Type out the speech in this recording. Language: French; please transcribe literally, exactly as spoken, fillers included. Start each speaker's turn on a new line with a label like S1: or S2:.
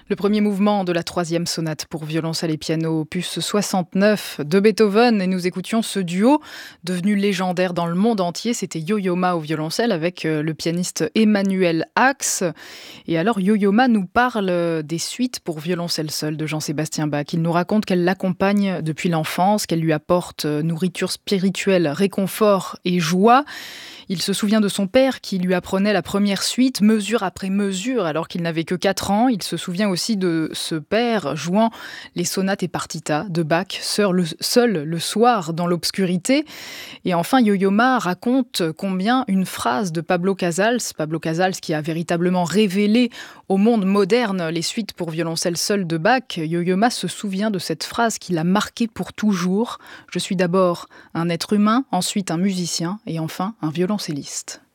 S1: Le premier mouvement de la troisième sonate pour violoncelle et piano, opus soixante-neuf de Beethoven, et nous écoutions ce duo devenu légendaire dans le monde entier. C'était Yo-Yo Ma au violoncelle avec le pianiste Emmanuel Ax. Et alors Yo-Yo Ma nous parle des suites pour violoncelle seule de Jean-Sébastien Bach. Il nous raconte qu'elle l'accompagne depuis l'enfance, qu'elle lui apporte nourriture spirituelle, réconfort et joie. Il se souvient de son père qui lui apprenait la première suite, mesure après mesure, alors qu'il n'avait que quatre ans. Il se souvient aussi de ce père jouant les sonates et partitas de Bach, seul le, seul le soir dans l'obscurité. Et enfin, Yo-Yo Ma raconte combien une phrase de Pablo Casals, Pablo Casals qui a véritablement révélé au monde moderne les suites pour violoncelle seule de Bach, Yo-Yo Ma se souvient de cette phrase qui l'a marqué pour toujours. Je suis d'abord un être humain, ensuite un musicien et enfin un violoncelliste.